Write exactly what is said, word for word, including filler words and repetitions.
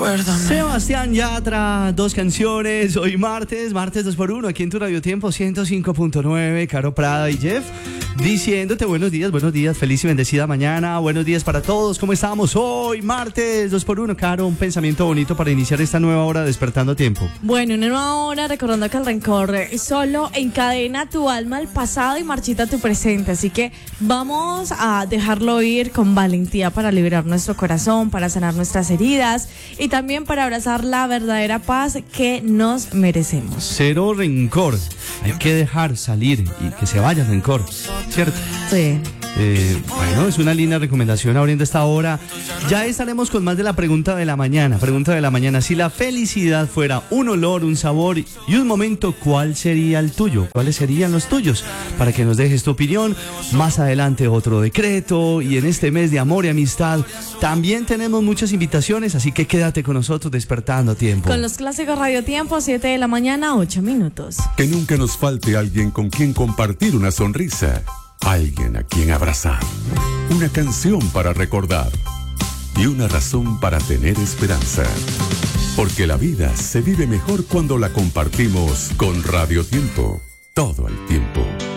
Recuérdame. Sebastián Yatra, dos canciones, hoy martes, martes dos por uno, aquí en tu Radio Tiempo ciento cinco punto nueve, Caro Prada y Jeff, diciéndote buenos días, buenos días, feliz y bendecida mañana, buenos días para todos, ¿cómo estamos? Hoy martes dos por uno, Caro, un pensamiento bonito para iniciar esta nueva hora Despertando a Tiempo. Bueno, una nueva hora, recordando que el rencor solo encadena tu alma al pasado y marchita tu presente, así que vamos a dejarlo ir con valentía para liberar nuestro corazón, para sanar nuestras heridas y también para abrazar la verdadera paz que nos merecemos. Cero rencor, hay que dejar salir y que se vaya el rencor, ¿cierto? Sí. Eh, bueno, es una linda recomendación abriendo esta hora. Ya estaremos con más de la pregunta de la mañana. Pregunta de la mañana: si la felicidad fuera un olor, un sabor y un momento, ¿cuál sería el tuyo? ¿Cuáles serían los tuyos? Para que nos dejes tu opinión. Más adelante otro decreto. Y en este mes de amor y amistad también tenemos muchas invitaciones, así que quédate con nosotros Despertando a Tiempo. Con los clásicos Radio Tiempo, siete de la mañana, ocho minutos. Que nunca nos falte alguien con quien compartir una sonrisa. Alguien a quien abrazar, una canción para recordar y una razón para tener esperanza. Porque la vida se vive mejor cuando la compartimos con Radio Tiempo, todo el tiempo.